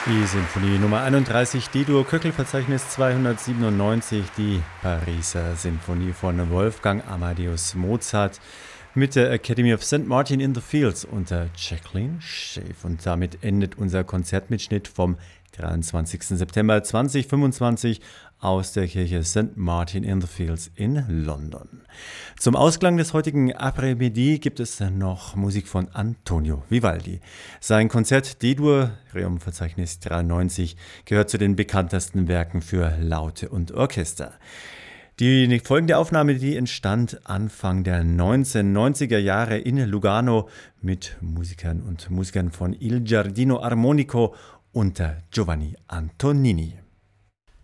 Die Sinfonie Nummer 31, D-Dur-Köckel-Verzeichnis 297, die Pariser Sinfonie von Wolfgang Amadeus Mozart mit der Academy of St. Martin in the Fields unter Jacqueline Scheff. Und damit endet unser Konzertmitschnitt vom 23. September 2025 aus der Kirche St. Martin in the Fields in London. Zum Ausklang des heutigen Après-Midi gibt es noch Musik von Antonio Vivaldi. Sein Konzert D-Dur, Requiem-Verzeichnis 93, gehört zu den bekanntesten Werken für Laute und Orchester. Die folgende Aufnahme, die entstand Anfang der 1990er Jahre in Lugano mit Musikern von Il Giardino Armonico unter Giovanni Antonini.